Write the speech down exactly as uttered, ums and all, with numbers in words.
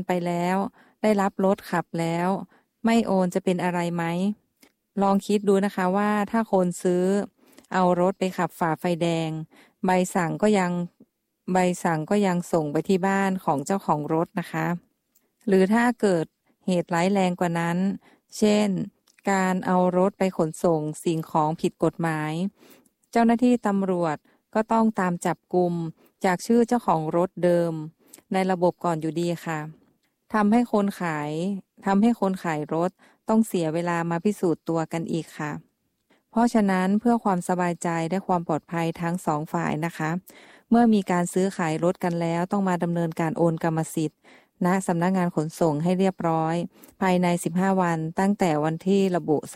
ไปแล้วได้รับรถขับแล้วไม่โอนจะเป็นอะไรไหมลองคิดดูนะคะว่าถ้าคนซื้อเอารถไปขับฝ่าไฟแดงใบสั่งก็ยังใบสั่งก็ยังส่งไปที่บ้านของเจ้าของรถนะคะหรือถ้าเกิดเหตุร้ายแรงกว่านั้นเช่นการเอารถไปขนส่งสิ่งของผิดกฎหมายเจ้าหน้าที่ตำรวจก็ต้องตามจับกุมจากชื่อเจ้าของรถเดิมในระบบก่อนอยู่ดีค่ะทำให้คนขายทำให้คนขายรถต้องเสียเวลามาพิสูจน์ตัวกันอีกค่ะเพราะฉะนั้นเพื่อความสบายใจและความปลอดภัยทั้งสองฝ่ายนะคะเมื่อมีการซื้อขายรถกันแล้วต้องมาดำเนินการโอนกรรมสิทธิ์ณสำนักงานขนส่งให้เรียบร้อยภายในสิบห้าวันตั้งแต่วันที่ระบุ